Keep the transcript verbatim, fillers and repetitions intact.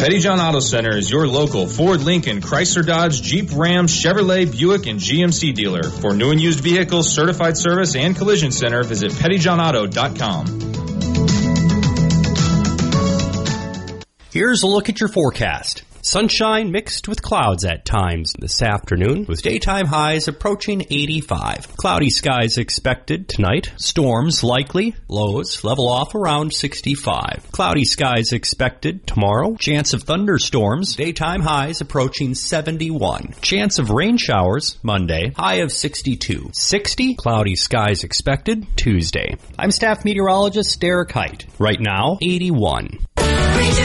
Pettyjohn Auto Center is your local Ford, Lincoln, Chrysler, Dodge, Jeep, Ram, Chevrolet, Buick, and G M C dealer. For new and used vehicles, certified service, and collision center, visit pettyjohn auto dot com. Here's a look at your forecast. Sunshine mixed with clouds at times this afternoon, with daytime highs approaching eighty-five. Cloudy skies expected tonight. Storms likely. Lows level off around sixty-five. Cloudy skies expected tomorrow. Chance of thunderstorms. Daytime highs approaching seventy-one. Chance of rain showers Monday. High of sixty-two. sixty. Cloudy skies expected Tuesday. I'm staff meteorologist Derek Height. Right now, eighty-one.